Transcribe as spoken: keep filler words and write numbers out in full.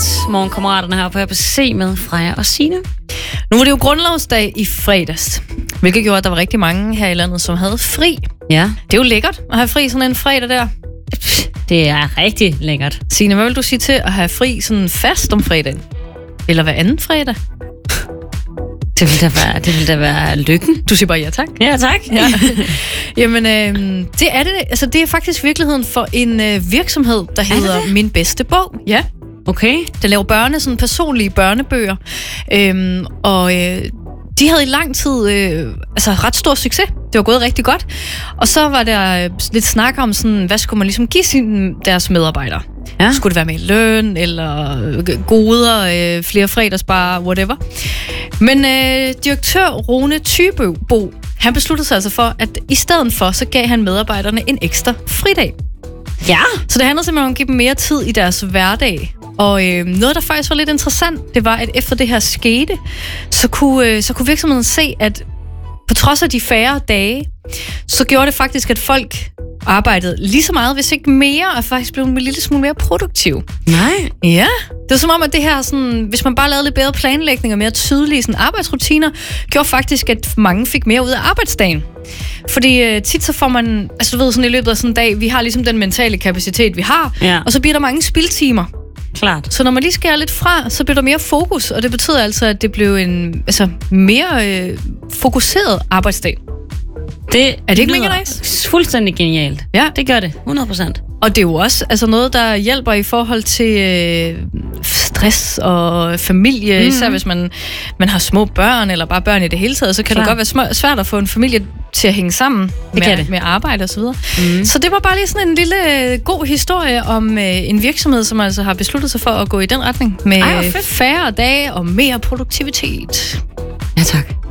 Morgenkammeraterne her på A B C med Freja og Signe. Nu var det jo grundlovsdag i fredags, hvilket gjorde, at der var rigtig mange her i landet, som havde fri. Ja. Det er jo lækkert at have fri sådan en fredag der. Det er rigtig lækkert. Signe, hvad vil du sige til at have fri sådan fast om fredagen? Eller hver anden fredag? Det vil da være, det vil da være lykken. Du siger bare ja tak. Ja tak. Ja. Jamen, øh, det er det. Altså, det er faktisk virkeligheden for en øh, virksomhed, der hedder Min Bedste Bog. Ja. Okay. Der laver børne, sådan personlige børnebøger. Øhm, og øh, de havde i lang tid øh, altså ret stor succes. Det var gået rigtig godt. Og så var der øh, lidt snak om, sådan, hvad skulle man ligesom give sine, deres medarbejdere? Ja. Skulle det være med løn, eller goder, øh, flere fredagsbarer, whatever. Men øh, direktør Rune Thybo, han besluttede sig altså for, at i stedet for, så gav han medarbejderne en ekstra fridag. Ja. Så det handlede simpelthen om at give dem mere tid i deres hverdag. Og øh, noget, der faktisk var lidt interessant, det var, at efter det her skete, så kunne, øh, så kunne virksomheden se, at på trods af de færre dage, så gjorde det faktisk, at folk arbejdede lige så meget, hvis ikke mere, og faktisk blev en lille smule mere produktiv. Nej. Ja. Det var som om, at det her, sådan, hvis man bare lavede lidt bedre planlægning og mere tydelige sådan, arbejdsrutiner, gjorde faktisk, at mange fik mere ud af arbejdsdagen. Fordi øh, tit så får man, altså du ved, sådan i løbet af sådan en dag, vi har ligesom den mentale kapacitet, vi har, ja. Og så bliver der mange spildtimer. Klart. Så når man lige skærer lidt fra, så bliver der mere fokus, og det betyder altså, at det blev en altså, mere øh, fokuseret arbejdsdag. Det er det ikke mega nice? Fuldstændig genialt. Ja. Det gør det, hundrede procent. Og det er jo også altså noget, der hjælper i forhold til øh, stress og familie, mm-hmm. især hvis man, man har små børn, eller bare børn i det hele taget, så kan Klar. det godt være svært at få en familie til at hænge sammen det med, det. med arbejde og så videre. Mm. Så det var bare lige sådan en lille god historie om øh, en virksomhed, som altså har besluttet sig for at gå i den retning med Ej, færre dage og mere produktivitet. Ja tak.